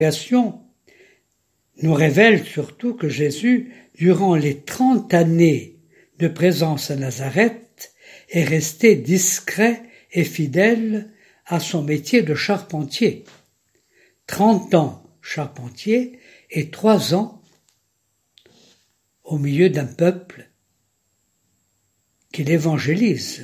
nous révèle surtout que Jésus, durant les 30 années de présence à Nazareth, est resté discret et fidèle à son métier de charpentier. 30 ans charpentier et 3 ans au milieu d'un peuple qu'il évangélise.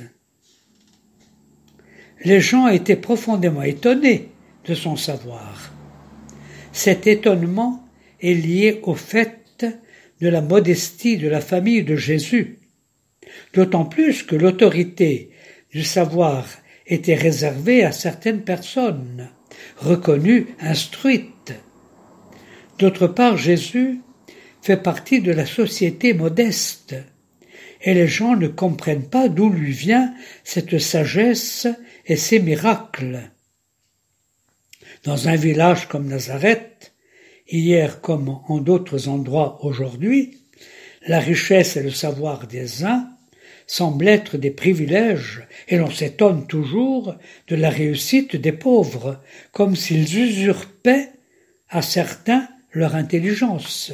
Les gens étaient profondément étonnés de son savoir. Cet étonnement est lié au fait de la modestie de la famille de Jésus, d'autant plus que l'autorité du savoir était réservée à certaines personnes, reconnues, instruites. D'autre part, Jésus fait partie de la société modeste, et les gens ne comprennent pas d'où lui vient cette sagesse et ces miracles. Dans un village comme Nazareth, hier comme en d'autres endroits aujourd'hui, la richesse et le savoir des uns semblent être des privilèges et l'on s'étonne toujours de la réussite des pauvres, comme s'ils usurpaient à certains leur intelligence.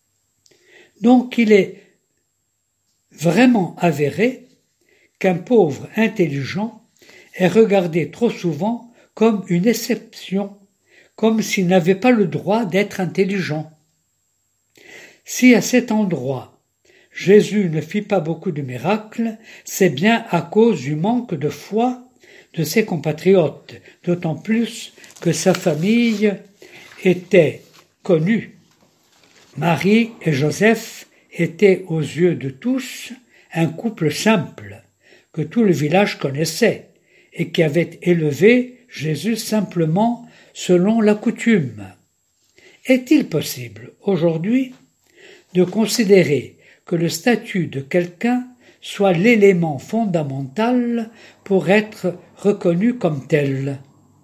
Donc il est vraiment avéré qu'un pauvre intelligent est regardé trop souvent comme une exception, comme s'il n'avait pas le droit d'être intelligent. Si à cet endroit Jésus ne fit pas beaucoup de miracles, c'est bien à cause du manque de foi de ses compatriotes, d'autant plus que sa famille était connue. Marie et Joseph étaient aux yeux de tous un couple simple, que tout le village connaissait, et qui avait élevé Jésus simplement selon la coutume. Est-il possible, aujourd'hui, de considérer que le statut de quelqu'un soit l'élément fondamental pour être reconnu comme tel?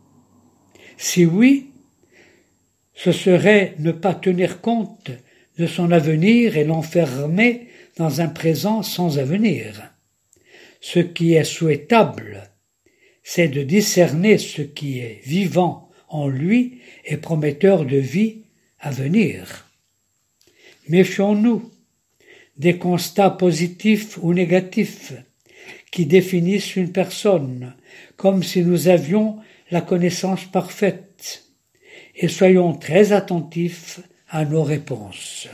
Si oui, ce serait ne pas tenir compte de son avenir et l'enfermer dans un présent sans avenir. Ce qui est souhaitable, c'est de discerner ce qui est vivant en lui et prometteur de vie à venir. Méfions-nous des constats positifs ou négatifs qui définissent une personne, comme si nous avions la connaissance parfaite, et soyons très attentifs à nos réponses.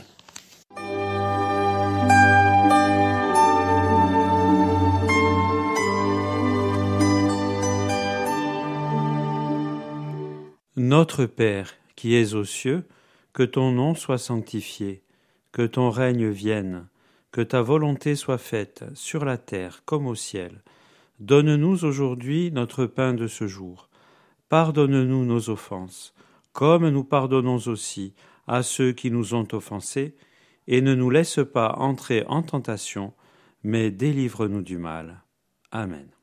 Notre Père, qui es aux cieux, que ton nom soit sanctifié, que ton règne vienne, que ta volonté soit faite sur la terre comme au ciel. Donne-nous aujourd'hui notre pain de ce jour. Pardonne-nous nos offenses, comme nous pardonnons aussi à ceux qui nous ont offensés, et ne nous laisse pas entrer en tentation, mais délivre-nous du mal. Amen.